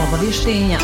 Obavještenja.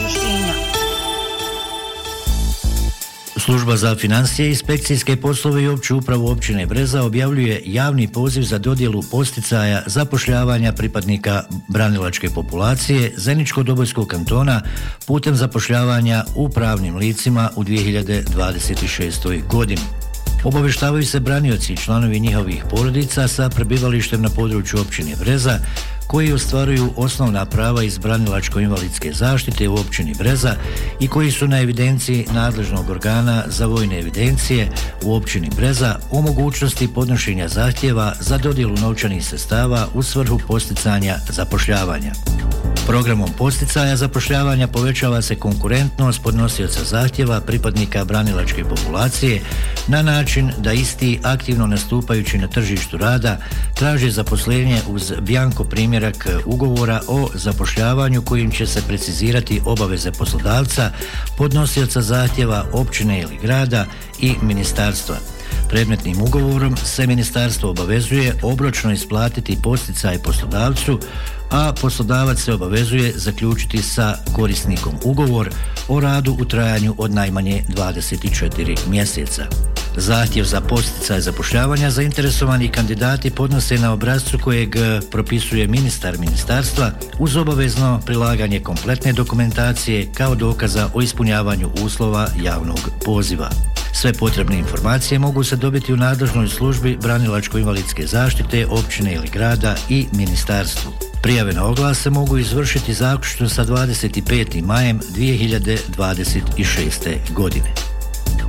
Služba za financije, inspekcijske poslove i opću upravu općine Breza objavljuje javni poziv za dodjelu posticaja zapošljavanja pripadnika branilačke populacije Zeničko-Dobojskog kantona putem zapošljavanja u pravnim licima u 2026. godini. Obavještavaju se branioci i članovi njihovih porodica sa prebivalištem na području općine Breza koji ostvaruju osnovna prava iz branilačko-invalidske zaštite u općini Breza i koji su na evidenciji nadležnog organa za vojne evidencije u općini Breza o mogućnosti podnošenja zahtjeva za dodjelu novčanih sredstava u svrhu posticanja zapošljavanja. Programom posticaja zapošljavanja povećava se konkurentnost podnosioca zahtjeva pripadnika branilačke populacije na način da isti aktivno nastupajući na tržištu rada traže zaposlenje uz bjanko primjerak ugovora o zapošljavanju kojim će se precizirati obaveze poslodavca, podnosioca zahtjeva općine ili grada i ministarstva. Predmetnim ugovorom se ministarstvo obavezuje obročno isplatiti posticaj poslodavcu, a poslodavac se obavezuje zaključiti sa korisnikom ugovor o radu u trajanju od najmanje 24 mjeseca. Zahtjev za posticaj zapošljavanja zainteresovani kandidati podnose na obrascu kojeg propisuje ministarstva uz obavezno prilaganje kompletne dokumentacije kao dokaza o ispunjavanju uslova javnog poziva. Sve potrebne informacije mogu se dobiti u nadležnoj službi branilačko-invalidske zaštite općine ili grada i ministarstvu. Prijave na oglas se mogu izvršiti zaključno sa 25. majem 2026. godine.